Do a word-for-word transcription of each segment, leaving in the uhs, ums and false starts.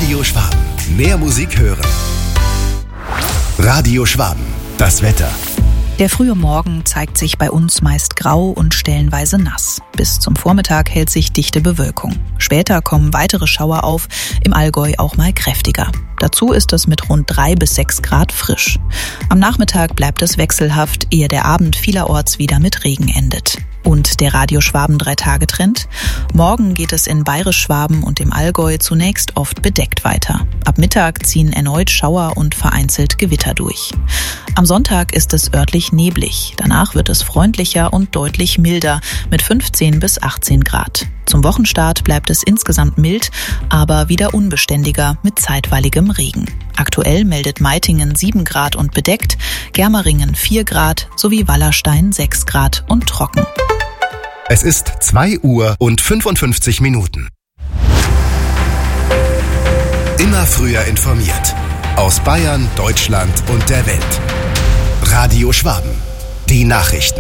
Radio Schwaben. Mehr Musik hören. Radio Schwaben. Das Wetter. Der frühe Morgen zeigt sich bei uns meist grau und stellenweise nass. Bis zum Vormittag hält sich dichte Bewölkung. Später kommen weitere Schauer auf, im Allgäu auch mal kräftiger. Dazu ist es mit rund drei bis sechs Grad frisch. Am Nachmittag bleibt es wechselhaft, ehe der Abend vielerorts wieder mit Regen endet. Und der Radio Schwaben Drei-Tage-Trend? Morgen geht es in Bayerisch-Schwaben und im Allgäu zunächst oft bedeckt weiter. Ab Mittag ziehen erneut Schauer und vereinzelt Gewitter durch. Am Sonntag ist es örtlich neblig. Danach wird es freundlicher und deutlich milder mit fünfzehn bis achtzehn Grad. Zum Wochenstart bleibt es insgesamt mild, aber wieder unbeständiger mit zeitweiligem Regen. Aktuell meldet Meitingen sieben Grad und bedeckt, Germeringen vier Grad sowie Wallerstein sechs Grad und trocken. Es ist zwei Uhr und fünfundfünfzig Minuten. Immer früher informiert. Aus Bayern, Deutschland und der Welt. Radio Schwaben. Die Nachrichten.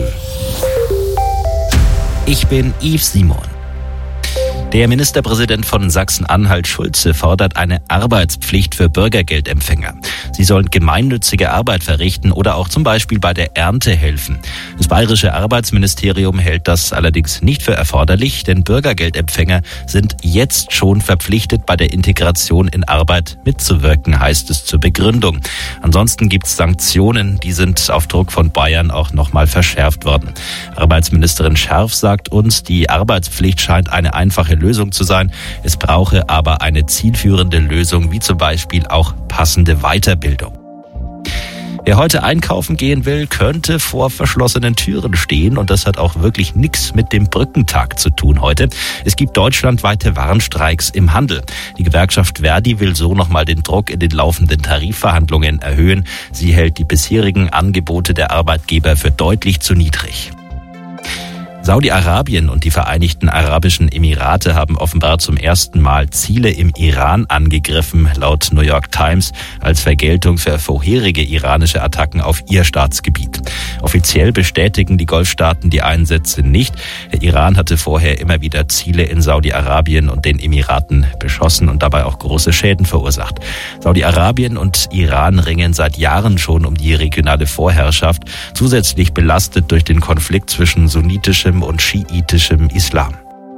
Ich bin Yves Simon. Der Ministerpräsident von Sachsen-Anhalt, Schulze, fordert eine Arbeitspflicht für Bürgergeldempfänger. Sie sollen gemeinnützige Arbeit verrichten oder auch zum Beispiel bei der Ernte helfen. Das bayerische Arbeitsministerium hält das allerdings nicht für erforderlich, denn Bürgergeldempfänger sind jetzt schon verpflichtet, bei der Integration in Arbeit mitzuwirken, heißt es zur Begründung. Ansonsten gibt es Sanktionen, die sind auf Druck von Bayern auch nochmal verschärft worden. Arbeitsministerin Scherf sagt uns, die Arbeitspflicht scheint eine einfache Lösung zu sein. Es brauche aber eine zielführende Lösung, wie zum Beispiel auch passende Weiterbildung. Wer heute einkaufen gehen will, könnte vor verschlossenen Türen stehen und das hat auch wirklich nichts mit dem Brückentag zu tun heute. Es gibt deutschlandweite Warnstreiks im Handel. Die Gewerkschaft Verdi will so nochmal den Druck in den laufenden Tarifverhandlungen erhöhen. Sie hält die bisherigen Angebote der Arbeitgeber für deutlich zu niedrig. Saudi-Arabien und die Vereinigten Arabischen Emirate haben offenbar zum ersten Mal Ziele im Iran angegriffen, laut New York Times, als Vergeltung für vorherige iranische Attacken auf ihr Staatsgebiet. Offiziell bestätigen die Golfstaaten die Einsätze nicht. Der Iran hatte vorher immer wieder Ziele in Saudi-Arabien und den Emiraten beschossen und dabei auch große Schäden verursacht. Saudi-Arabien und Iran ringen seit Jahren schon um die regionale Vorherrschaft, zusätzlich belastet durch den Konflikt zwischen sunnitischem und schiitischem Islam.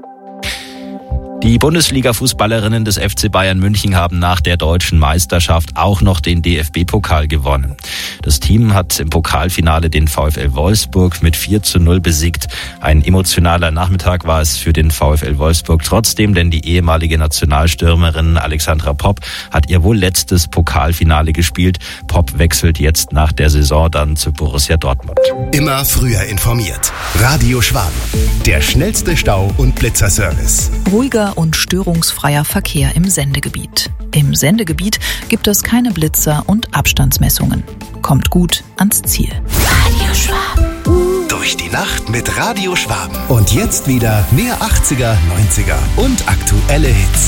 Die Bundesliga-Fußballerinnen des F C Bayern München haben nach der deutschen Meisterschaft auch noch den D F B-Pokal gewonnen. Das Team hat im Pokalfinale den VfL Wolfsburg mit vier zu null besiegt. Ein emotionaler Nachmittag war es für den VfL Wolfsburg trotzdem, denn die ehemalige Nationalstürmerin Alexandra Popp hat ihr wohl letztes Pokalfinale gespielt. Popp wechselt jetzt nach der Saison dann zu Borussia Dortmund. Immer früher informiert. Radio Schwaben. Der schnellste Stau- und Blitzerservice. Ruhiger und störungsfreier Verkehr im Sendegebiet. Im Sendegebiet gibt es keine Blitzer und Abstandsmessungen. Kommt gut ans Ziel. Radio Schwaben. Durch die Nacht mit Radio Schwaben. Und jetzt wieder mehr achtziger, neunziger und aktuelle Hits.